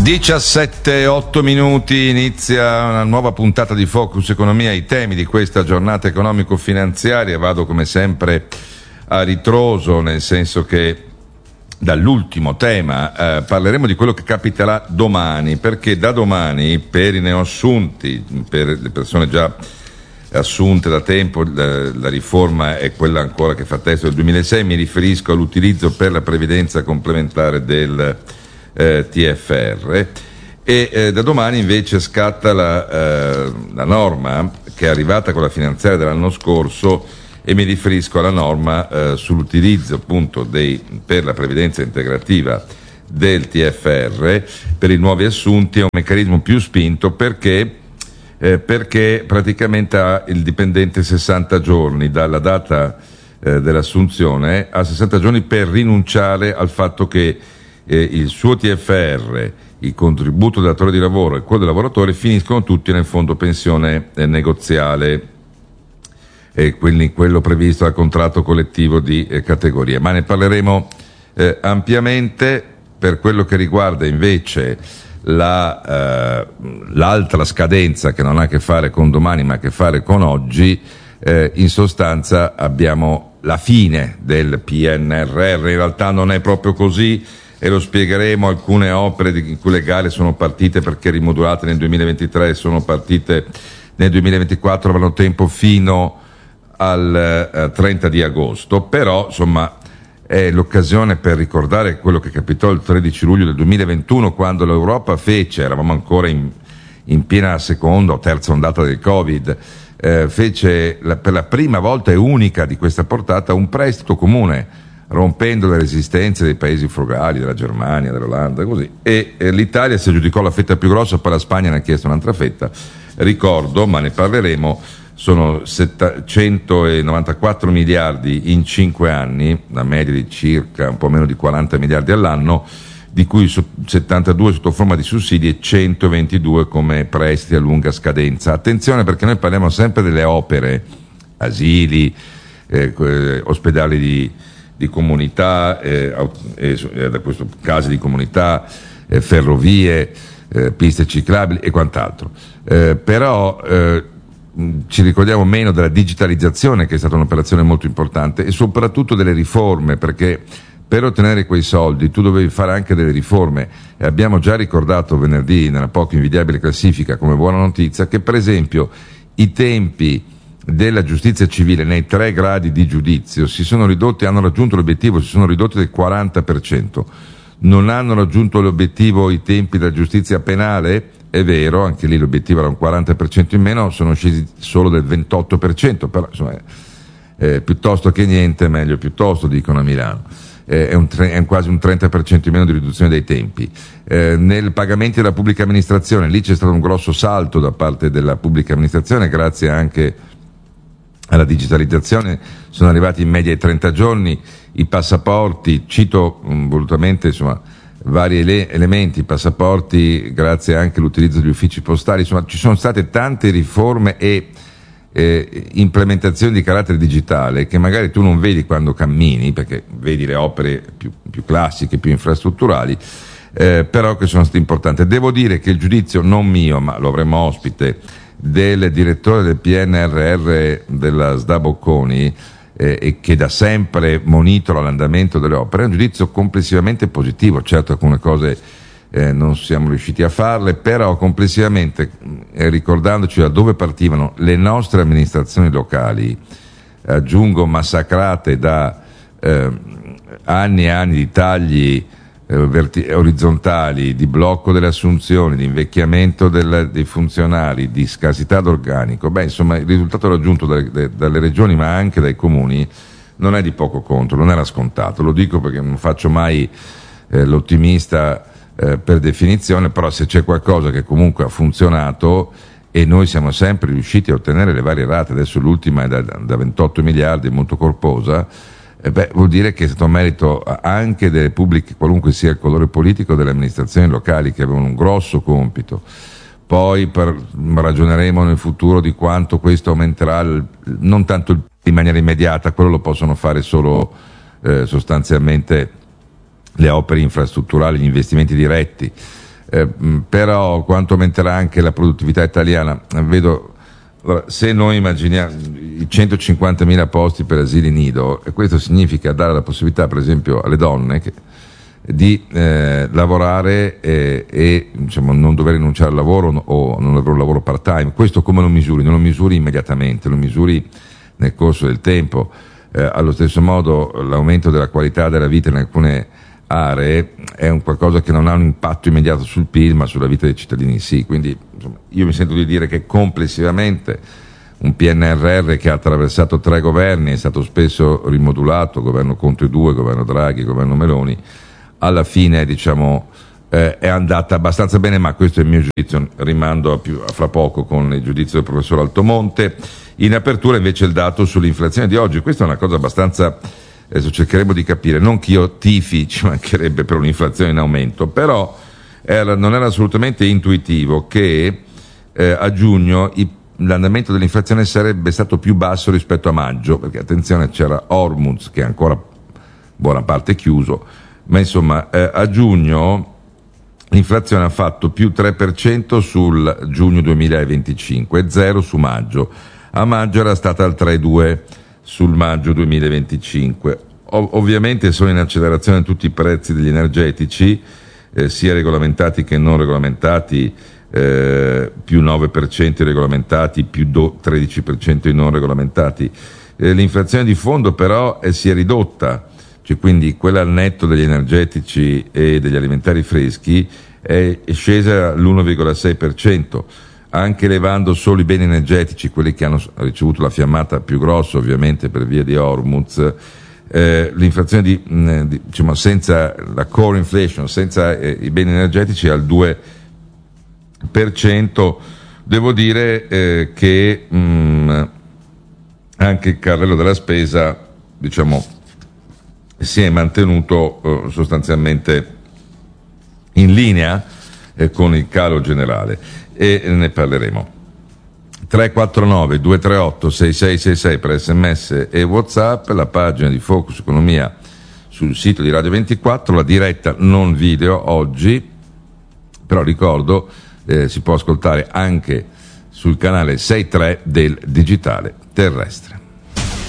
17:08 minuti, inizia una nuova puntata di Focus Economia. I temi di questa giornata economico-finanziaria, vado come sempre a ritroso, nel senso che dall'ultimo tema parleremo di quello che capiterà domani, perché da domani per i neoassunti, per le persone già assunte da tempo, la riforma è quella ancora che fa testo del 2006, mi riferisco all'utilizzo per la previdenza complementare del TFR, e da domani invece scatta la norma che è arrivata con la finanziaria dell'anno scorso, e mi riferisco alla norma sull'utilizzo appunto per la previdenza integrativa del TFR per i nuovi assunti. È un meccanismo più spinto perché praticamente ha il dipendente 60 giorni dalla data dell'assunzione, ha 60 giorni per rinunciare al fatto che il suo TFR, il contributo del datore di lavoro e quello del lavoratore finiscono tutti nel fondo pensione negoziale, quindi quello previsto dal contratto collettivo di categoria. Ma ne parleremo ampiamente. Per quello che riguarda invece l'altra scadenza, che non ha a che fare con domani ma ha a che fare con oggi, in sostanza abbiamo la fine del PNRR. In realtà non è proprio così, e lo spiegheremo. Alcune opere di cui le gare sono partite perché rimodulate nel 2023 sono partite nel 2024, avranno tempo fino al 30 di agosto, però insomma è l'occasione per ricordare quello che capitò il 13 luglio del 2021, quando l'Europa eravamo ancora in piena seconda o terza ondata del Covid, fece per la prima volta e unica di questa portata un prestito comune, rompendo le resistenze dei paesi frugali, della Germania, dell'Olanda, così. E l'Italia si aggiudicò la fetta più grossa, poi la Spagna ne ha chiesto un'altra fetta. Ricordo, ma ne parleremo, sono 194 miliardi in 5 anni, una media di circa un po' meno di 40 miliardi all'anno, di cui 72 sotto forma di sussidi e 122 come prestiti a lunga scadenza. Attenzione, perché noi parliamo sempre delle opere, asili, ospedali di comunità, da questo casi di comunità, ferrovie, piste ciclabili e quant'altro. Però ci ricordiamo meno della digitalizzazione, che è stata un'operazione molto importante, e soprattutto delle riforme, perché per ottenere quei soldi tu dovevi fare anche delle riforme, e abbiamo già ricordato venerdì nella poco invidiabile classifica come buona notizia che per esempio i tempi della giustizia civile nei 3 gradi di giudizio si sono ridotti, hanno raggiunto l'obiettivo, si sono ridotti del 40%. Non hanno raggiunto l'obiettivo i tempi della giustizia penale, è vero, anche lì l'obiettivo era un 40% in meno, sono scesi solo del 28%, però insomma piuttosto che niente, meglio piuttosto, dicono a Milano. È quasi un 30% in meno di riduzione dei tempi. Nel pagamenti della pubblica amministrazione, lì c'è stato un grosso salto da parte della pubblica amministrazione, grazie anche alla digitalizzazione, sono arrivati in media ai 30 giorni. I passaporti, cito volutamente insomma vari elementi, i passaporti grazie anche all'utilizzo degli uffici postali, insomma ci sono state tante riforme e implementazioni di carattere digitale che magari tu non vedi quando cammini, perché vedi le opere più classiche, più infrastrutturali, però che sono state importanti. Devo dire che il giudizio, non mio, ma lo avremo ospite, del direttore del PNRR della SDA Bocconi, e che da sempre monitora l'andamento delle opere, è un giudizio complessivamente positivo. Certo, alcune cose non siamo riusciti a farle, però complessivamente, ricordandoci da dove partivano le nostre amministrazioni locali, aggiungo massacrate da anni e anni di tagli orizzontali, di blocco delle assunzioni, di invecchiamento dei funzionari, di scarsità d'organico. Insomma, il risultato raggiunto dalle regioni ma anche dai comuni non è di poco conto, non era scontato. Lo dico perché non faccio mai l'ottimista per definizione, però se c'è qualcosa che comunque ha funzionato, e noi siamo sempre riusciti a ottenere le varie rate, adesso l'ultima è da 28 miliardi, molto corposa, vuol dire che è stato merito anche delle pubbliche, qualunque sia il colore politico, delle amministrazioni locali, che avevano un grosso compito. Poi ragioneremo nel futuro di quanto questo aumenterà, non tanto in maniera immediata, quello lo possono fare solo sostanzialmente le opere infrastrutturali, gli investimenti diretti, però quanto aumenterà anche la produttività italiana? Allora, se noi immaginiamo i 150.000 posti per asili nido, e questo significa dare la possibilità, per esempio, alle donne di lavorare e diciamo, non dover rinunciare al lavoro o non avere un lavoro part-time. Questo come lo misuri? Non lo misuri immediatamente, lo misuri nel corso del tempo. Allo stesso modo l'aumento della qualità della vita in alcune aree è un qualcosa che non ha un impatto immediato sul PIL, ma sulla vita dei cittadini sì. Quindi insomma, io mi sento di dire che complessivamente un PNRR che ha attraversato 3 governi, è stato spesso rimodulato, governo Conte 2, governo Draghi, governo Meloni, alla fine diciamo è andata abbastanza bene, ma questo è il mio giudizio, rimando a fra poco con il giudizio del professor Altomonte. In apertura invece il dato sull'inflazione di oggi, questa è una cosa abbastanza, adesso cercheremo di capire, non che io tifi, ci mancherebbe, per un'inflazione in aumento, però non era assolutamente intuitivo che a giugno l'andamento dell'inflazione sarebbe stato più basso rispetto a maggio, perché attenzione, c'era Hormuz che è ancora buona parte chiuso, ma insomma a giugno l'inflazione ha fatto più 3% sul giugno 2025 e 0 su maggio. A maggio era stata al 3,2 sul maggio 2025. Ovviamente sono in accelerazione tutti i prezzi degli energetici, sia regolamentati che non regolamentati, più 9% i regolamentati, più 13% i non regolamentati. L'inflazione di fondo però si è ridotta, cioè quindi quella al netto degli energetici e degli alimentari freschi è scesa all'1,6%, anche levando solo i beni energetici, quelli che hanno ricevuto la fiammata più grossa ovviamente per via di Hormuz. L'inflazione diciamo senza la core inflation, senza i beni energetici è al 2%. Devo dire che anche il carrello della spesa diciamo si è mantenuto sostanzialmente in linea con il calo generale, e ne parleremo. 349 238 6666 per SMS e WhatsApp, la pagina di Focus Economia sul sito di Radio 24, la diretta non video oggi, però ricordo si può ascoltare anche sul canale 63 del digitale terrestre.